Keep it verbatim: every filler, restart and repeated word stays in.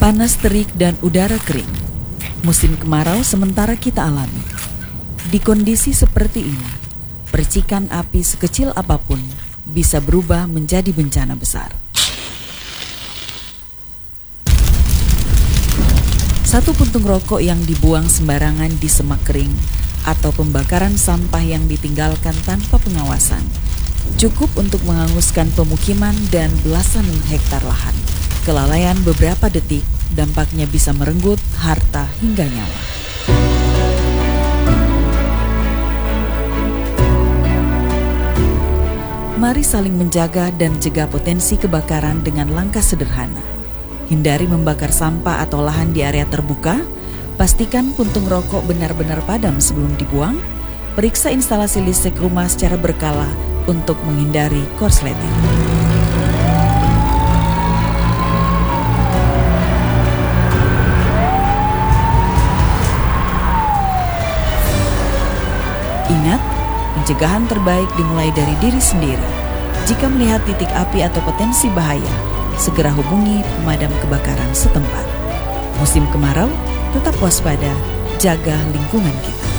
Panas terik dan udara kering. Musim kemarau sementara kita alami. Di kondisi seperti ini, percikan api sekecil apapun bisa berubah menjadi bencana besar. Satu puntung rokok yang dibuang sembarangan di semak kering atau pembakaran sampah yang ditinggalkan tanpa pengawasan cukup untuk menghanguskan pemukiman dan belasan hektar lahan. Kelalaian beberapa detik dampaknya bisa merenggut harta hingga nyawa. Mari saling menjaga dan cegah potensi kebakaran dengan langkah sederhana. Hindari membakar sampah atau lahan di area terbuka. Pastikan puntung rokok benar-benar padam sebelum dibuang. Periksa instalasi listrik rumah secara berkala untuk menghindari korsleting. Ingat, pencegahan terbaik dimulai dari diri sendiri. Jika melihat titik api atau potensi bahaya, segera hubungi pemadam kebakaran setempat. Musim kemarau, tetap waspada, jaga lingkungan kita.